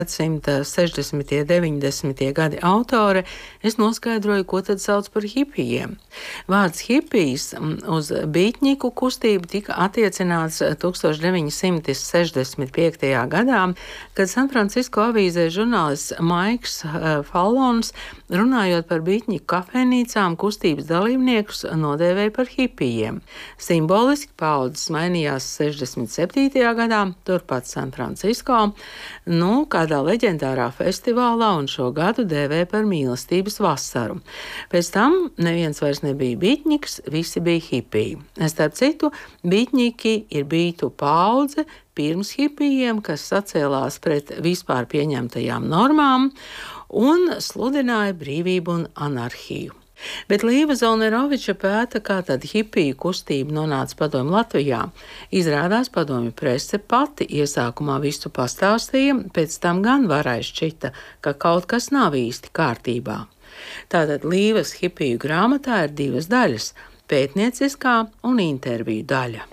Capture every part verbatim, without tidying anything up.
gadsimta sešdesmitie, deviņdesmitie gadi autore, es noskaidroju, ko tad sauc par hipijiem. Vārds hipijs uz bītņiku kustību tika attiecināts tūkstoš deviņi simti sešdesmit piektajā gadā, kad San Francisco avīzē žurnālists Maiks Fallons, runājot par bītņiku kafejnīcām, kustības dalībniekus nodēvēja par hipijiem. Simboliski paaudzes mainījās sešdesmit septītajā gadā, turpat San Francisco, nu, kādā leģendārā festivālā, un šo gadu dēvē par mīlestības vasaru. Pēc tam neviens vairs nebija bītņiks, visi bija hipiji. Starp citu, bītņiki ir bītu paudze pirms hipijiem, kas sacēlās pret vispār pieņemtajām normām un sludināja brīvību un anarhiju. Bet Līva Zolneroviča pēta, kā tad hipiju kustība nonāca padomju Latvijā. Izrādās, padomju prese pati iesākumā visu pastāstīja, pēc tam gan varai šķita, ka kaut kas nav īsti kārtībā. Tātad Līvas hipiju grāmatā ir divas daļas – pētnieciskā un interviju daļa.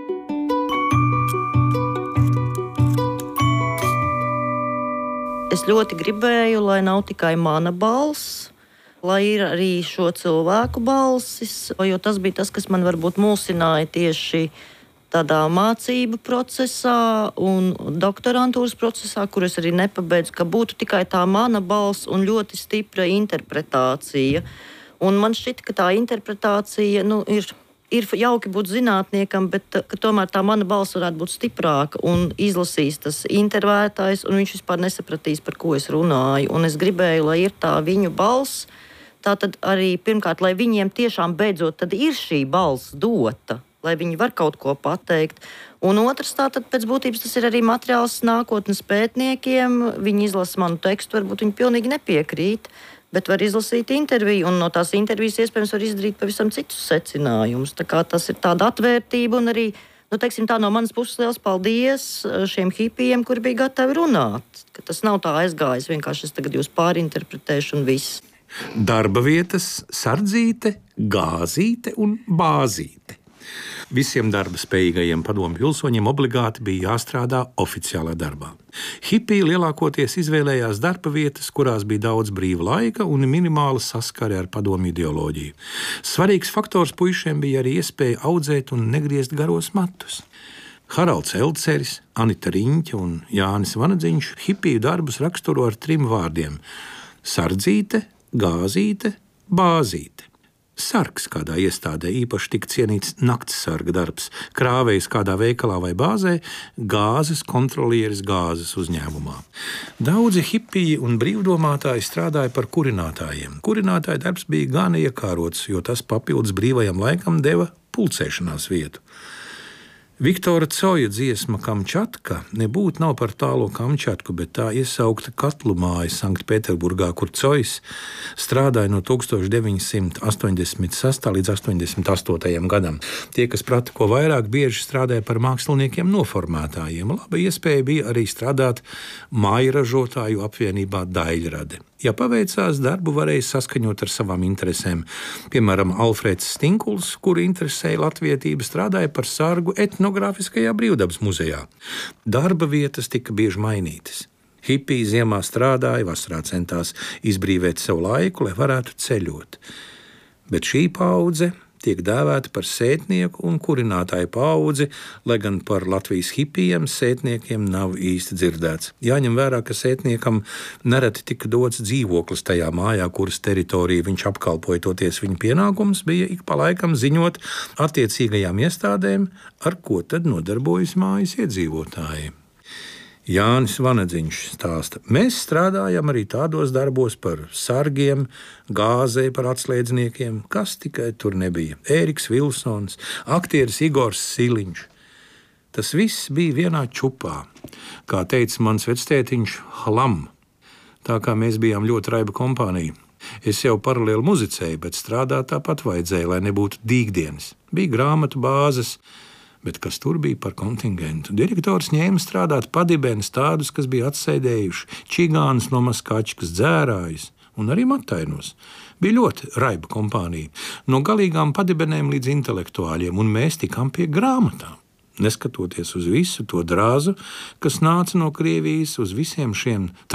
Es ļoti gribēju, lai nav tikai mana balss, lai ir arī šo cilvēku balsis, jo tas bija tas, kas man varbūt mulsināja tieši tādā mācību procesā un doktorantūras procesā, kur es arī nepabeidzu, ka būtu tikai tā mana balss un ļoti stipra interpretācija. Un man šķiet, ka tā interpretācija, nu, ir, ir jauki būt zinātniekam, bet ka tomēr tā mana balss varētu būt stiprāka un izlasīs tas intervētājs, un viņš vispār nesapratīs, par ko es runāju. Un es gribēju, lai ir tā viņu balss. Tātad arī pirmkārt, lai viņiem tiešām beidzot tad ir šī balss dota, lai viņi var kaut ko pateikt. Un otrs, tātad pēc būtības tas ir arī materiāls nākotnes pētniekiem. Viņi izlasa manu tekstu, varbūt viņi pilnīgi nepiekrīt, bet var izlasīt interviju, un no tās intervijas iespējams var izdarīt pavisam citus secinājumus. Tā kā tas ir tāda atvērtība, un arī, nu, teiksim tā, no manas puses liels paldies šiem hipijiem, kuri bija gatavi runāt. Ka tas nav tā aizgājis, vienkārši es tagad jūs pārinterpretēšu un viss. Darba vietas Sardzīte, Gāzīte un Bāzīte. Visiem darba spējīgajiem padomju pilsoņiem obligāti bija jāstrādā oficiālā darbā. Hipiji lielākoties izvēlējās darba vietas, kurās bija daudz brīva laika un minimāla saskare ar padomju ideoloģiju. Svarīgs faktors puišiem bija arī iespēja audzēt un negriezt garos matus. Haralds Elceris, Anita Riņķa un Jānis Vanadziņš hipiju darbus raksturo ar trim vārdiem – Sardzīte, Gāzīte, Bāzīte. Sargs kādā iestādē īpaši tika cienīts naktsarga darbs, krāvējs kādā veikalā vai bāzē, gāzes kontrolieris gāzes uzņēmumā. Daudzi hipiji un brīvdomātāji strādāja par kurinātājiem. Kurinātāja darbs bija gan iekārots, jo tas papildus brīvajam laikam deva pulcēšanās vietu. Viktora Coja dziesma Kamčatka nebūtu nav par tālo Kamčatku, bet tā iesaukta katlu māja Sanktpēterburgā, kur Cojs strādāja no tūkstoš deviņi simti astoņdesmit sestā līdz astoņdesmit astotajam gadam. Tie, kas prata ko vairāk, bieži strādāja par māksliniekiem noformētājiem. Laba iespēja bija arī strādāt mājražotāju apvienībā Daļrade. Ja paveicās, darbu varēja saskaņot ar savām interesēm. Piemēram, Alfrēds Stinkuls, kuru interesēja latvietība, strādāja par sargu etnogrāfiskajā brīvdabas muzejā. Darba vietas tika bieži mainītas. Hipiji ziemā strādāja, vasarā centās izbrīvēt sev laiku, lai varētu ceļot. Bet šī paudze tiek dēvēta par sētnieku un kurinātāju paudzi, lai gan par Latvijas hipijiem sētniekiem nav īsti dzirdēts. Jāņem vērā, ka sētniekam nereti tika dots dzīvoklis tajā mājā, kuras teritoriju viņš apkalpoja, toties viņa pienākums bija ik pa laikam ziņot attiecīgajām iestādēm, ar ko tad nodarbojas mājas iedzīvotāji. Jānis Vanadziņš stāsta, mēs strādājam arī tādos darbos par sargiem, gāzē par atslēdzniekiem, kas tikai tur nebija. Ēriks Vilsons, aktieris Igors Siliņš. Tas viss bija vienā čupā, kā teica mans vectētiņš, hlam. Tā kā mēs bijām ļoti raiba kompānija. Es jau paralēli muzicēju, bet strādāt tāpat vajadzēja, lai nebūtu dīgdienas. Bija grāmatu bāzes, bet kas tur bija par kontingentu? Direktors ņēma strādāt padibēnus tādus, kas bija atsēdējuši, čigānus no Maskačkas, dzērājus un arī matainos. Bija ļoti raiba kompānija, no galīgām padibenēm līdz intelektuāļiem, un mēs tikām pie grāmatām. neskatoties uz visu to drāzu, kas nāca no Krievijas, uz visiem šiem